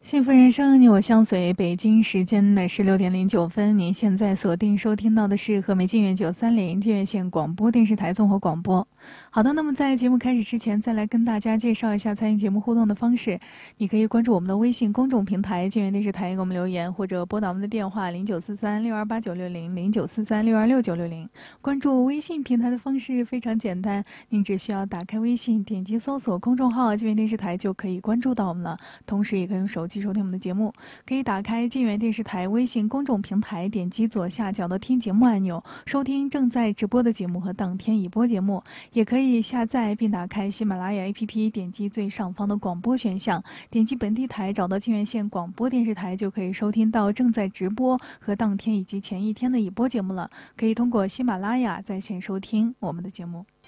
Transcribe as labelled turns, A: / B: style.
A: 幸福人生，你我相随。北京时间的16:09，您现在锁定收听到的是和美晋源930晋源县广播电视台综合广播。好的，那么在节目开始之前，再来跟大家介绍一下参与节目互动的方式。你可以关注我们的微信公众平台晋源电视台给我们留言，或者拨打我们的电话0943628960，0943626960。关注微信平台的方式非常简单，您只需要打开微信，点击搜索公众号晋源电视台就可以关注到我们了。同时也可以用手机收听我们的节目，可以打开晋源电视台微信公众平台，点击左下角的听节目按钮，收听正在直播的节目和当天已播节目。也可以下载并打开喜马拉雅 APP， 点击最上方的广播选项，点击本地台，找到晋源县广播电视台，就可以收听到正在直播和当天以及前一天的已播节目了。可以通过喜马拉雅在线收听我们的节目。